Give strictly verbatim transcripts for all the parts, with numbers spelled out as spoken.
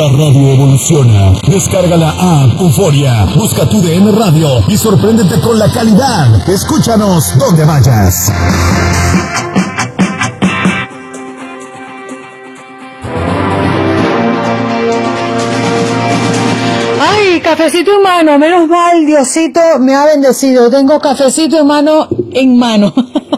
La radio evoluciona. Descarga la app Euforia, busca tu D N Radio y sorpréndete con la calidad. Escúchanos donde vayas. Ay, cafecito en mano, menos mal, Diosito me ha bendecido. Tengo cafecito en mano, en mano.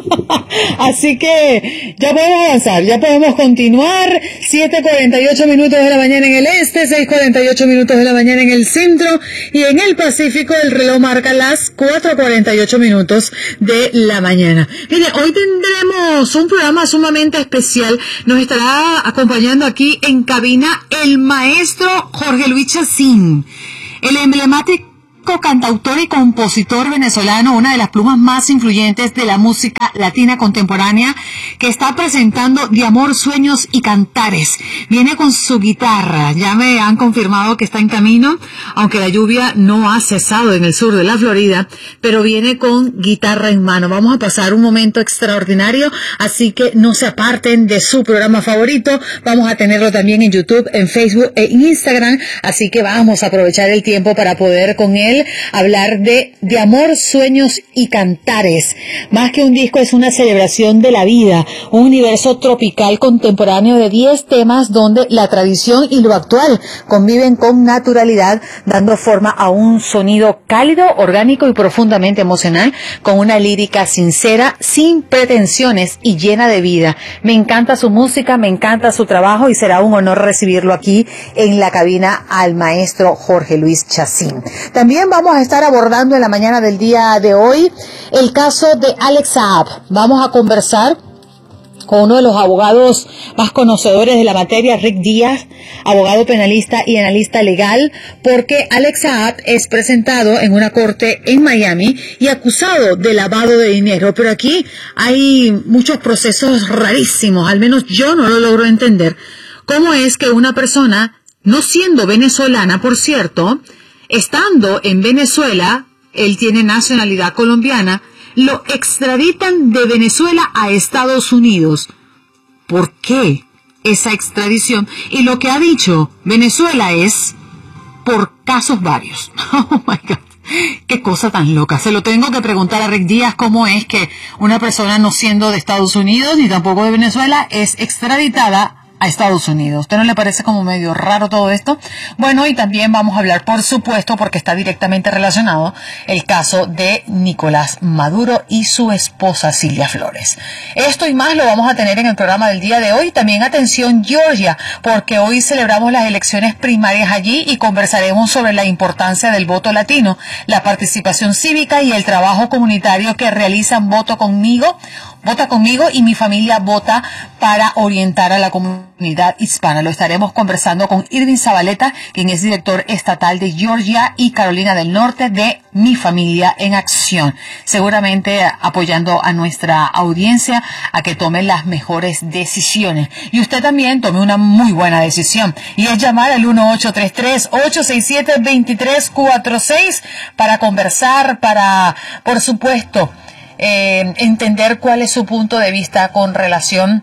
Así que ya podemos avanzar, ya podemos continuar. Siete cuarenta y ocho minutos de la mañana en el este, seis cuarenta y ocho minutos de la mañana en el centro, y en el Pacífico el reloj marca las cuatro cuarenta y ocho minutos de la mañana. Mire, hoy tendremos un programa sumamente especial. Nos estará acompañando aquí en cabina el maestro Jorge Luis Chacín, el emblemático cantautor y compositor venezolano, una de las plumas más influyentes de la música latina contemporánea, que está presentando De Amor, Sueños y Cantares. Viene con su guitarra, ya me han confirmado que está en camino, aunque la lluvia no ha cesado en el sur de la Florida, pero viene con guitarra en mano. Vamos a pasar un momento extraordinario, así que no se aparten de su programa favorito. Vamos a tenerlo también en YouTube, en Facebook e Instagram, así que vamos a aprovechar el tiempo para poder con él hablar de De Amor, Sueños y Cantares. Más que un disco, es una celebración de la vida, un universo tropical contemporáneo de diez temas donde la tradición y lo actual conviven con naturalidad, dando forma a un sonido cálido, orgánico y profundamente emocional, con una lírica sincera, sin pretensiones y llena de vida. Me encanta su música, me encanta su trabajo y será un honor recibirlo aquí en la cabina al maestro Jorge Luis Chacín. También vamos a estar abordando en la mañana del día de hoy el caso de Alex Saab. Vamos a conversar con uno de los abogados más conocedores de la materia, Rick Díaz, abogado penalista y analista legal, porque Alex Saab es presentado en una corte en Miami y acusado de lavado de dinero. Pero aquí hay muchos procesos rarísimos, al menos yo no lo logro entender. ¿Cómo es que una persona, no siendo venezolana, por cierto, estando en Venezuela, él tiene nacionalidad colombiana, lo extraditan de Venezuela a Estados Unidos? ¿Por qué esa extradición? Y lo que ha dicho Venezuela es por casos varios. Oh my God. Qué cosa tan loca. Se lo tengo que preguntar a Rick Díaz, cómo es que una persona no siendo de Estados Unidos ni tampoco de Venezuela es extraditada a Estados Unidos. ¿Usted no le parece como medio raro todo esto? Bueno, y también vamos a hablar, por supuesto, porque está directamente relacionado, el caso de Nicolás Maduro y su esposa Cilia Flores. Esto y más lo vamos a tener en el programa del día de hoy. También atención Georgia, porque hoy celebramos las elecciones primarias allí y conversaremos sobre la importancia del voto latino, la participación cívica y el trabajo comunitario que realizan Voto Conmigo, Vota Conmigo y Mi Familia Vota, para orientar a la comunidad hispana. Lo estaremos conversando con Irving Zabaleta, quien es director estatal de Georgia y Carolina del Norte de Mi Familia en Acción, seguramente apoyando a nuestra audiencia a que tome las mejores decisiones. Y usted también tome una muy buena decisión, y es llamar al uno ocho tres tres, ocho seis siete, dos tres cuatro seis para conversar, para, por supuesto, Eh, entender cuál es su punto de vista con relación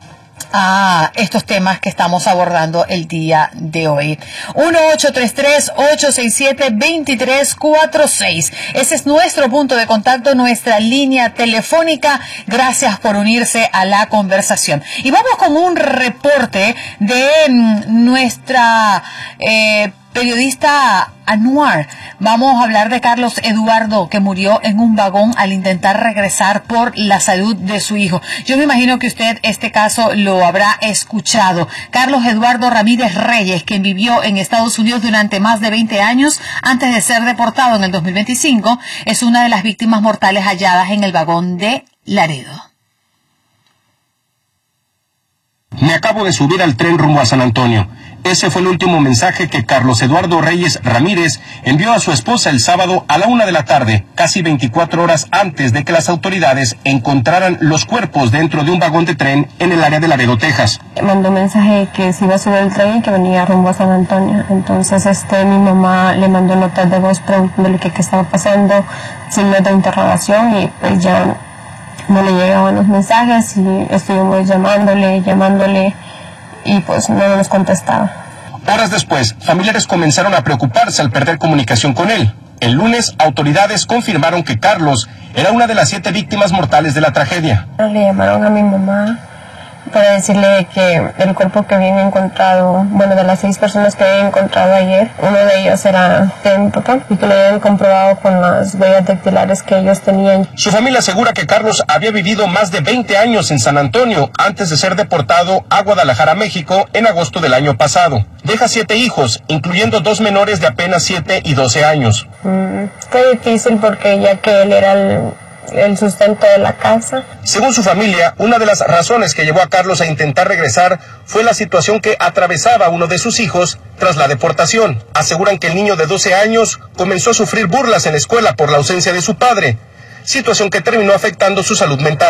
a estos temas que estamos abordando el día de hoy. uno ocho tres tres, ocho seis siete, dos tres cuatro seis. Ese es nuestro punto de contacto, nuestra línea telefónica. Gracias por unirse a la conversación. Y vamos con un reporte de nuestra eh, periodista Anuar. Vamos a hablar de Carlos Eduardo, que murió en un vagón al intentar regresar por la salud de su hijo. Yo me imagino que usted este caso lo habrá escuchado. Carlos Eduardo Ramírez Reyes, quien vivió en Estados Unidos durante más de veinte años antes de ser deportado en el dos mil veinticinco, es una de las víctimas mortales halladas en el vagón de Laredo. Me acabo de subir al tren rumbo a San Antonio. Ese fue el último mensaje que Carlos Eduardo Reyes Ramírez envió a su esposa el sábado a la una de la tarde, casi veinticuatro horas antes de que las autoridades encontraran los cuerpos dentro de un vagón de tren en el área de Laredo, Texas. Mandó un mensaje que se iba a subir el tren y que venía rumbo a San Antonio. Entonces este mi mamá le mandó notas de voz preguntándole qué estaba pasando, signos de interrogación, y pues ya no le llegaban los mensajes y estuvimos llamándole, llamándole y pues no nos contestaba. Horas después, familiares comenzaron a preocuparse al perder comunicación con él. El lunes, autoridades confirmaron que Carlos era una de las siete víctimas mortales de la tragedia. Le llamaron a mi mamá para decirle que el cuerpo que habían encontrado, bueno, de las seis personas que habían encontrado ayer, uno de ellos era de mi papá y que lo habían comprobado con las huellas dactilares que ellos tenían. Su familia asegura que Carlos había vivido más de veinte años en San Antonio antes de ser deportado a Guadalajara, México, en agosto del año pasado. Deja siete hijos, incluyendo dos menores de apenas siete y doce años. Mm, fue difícil porque ya que él era el... el sustento de la casa. Según su familia, una de las razones que llevó a Carlos a intentar regresar fue la situación que atravesaba uno de sus hijos tras la deportación. Aseguran que el niño de doce años comenzó a sufrir burlas en la escuela por la ausencia de su padre, situación que terminó afectando su salud mental.